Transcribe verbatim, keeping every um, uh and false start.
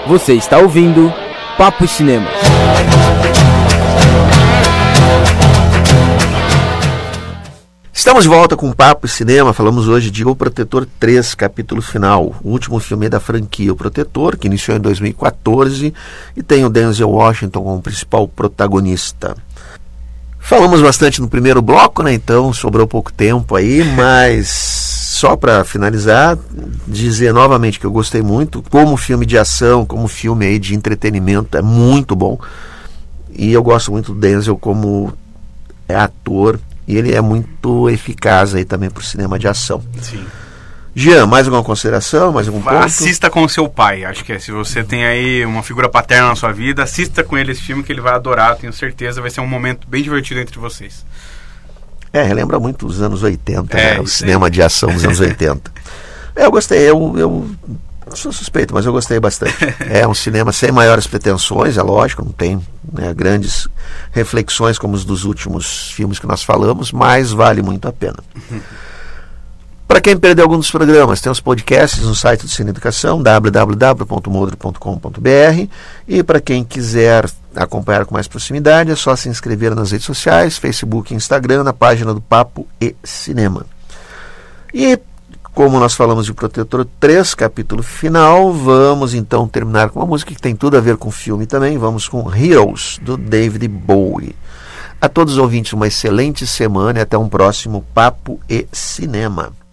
Você está ouvindo Papo e Cinema. Estamos de volta com Papo e Cinema. Falamos hoje de O Protetor três, capítulo final. O último filme da franquia O Protetor, que iniciou em dois mil e quatorze e tem o Denzel Washington como principal protagonista. Falamos bastante no primeiro bloco, né? Então sobrou pouco tempo aí, mas só para finalizar, dizer novamente que eu gostei muito. Como filme de ação, como filme aí de entretenimento, é muito bom. E eu gosto muito do Denzel como ator. E ele é muito eficaz aí também pro cinema de ação. Sim. Jean, mais alguma consideração? Mais algum ponto? Assista com o seu pai. Acho que é, se você tem aí uma figura paterna na sua vida, assista com ele esse filme que ele vai adorar. Tenho certeza, vai ser um momento bem divertido entre vocês. É, relembra muito os anos oitenta, é, né? O cinema aí. De ação dos anos oitenta. É, eu gostei, eu, eu sou suspeito, mas eu gostei bastante. É um cinema sem maiores pretensões, é lógico, não tem, né, grandes reflexões como os dos últimos filmes que nós falamos, mas vale muito a pena. Para quem perdeu algum dos programas, tem os podcasts no site do Cine Educação, w w w ponto modro ponto com ponto b r, e para quem quiser acompanhar com mais proximidade, é só se inscrever nas redes sociais, Facebook e Instagram, na página do Papo e Cinema. E como nós falamos de Protetor três, capítulo final, vamos então terminar com uma música que tem tudo a ver com o filme também. Vamos com Heroes, do David Bowie. A todos os ouvintes, uma excelente semana e até um próximo Papo e Cinema.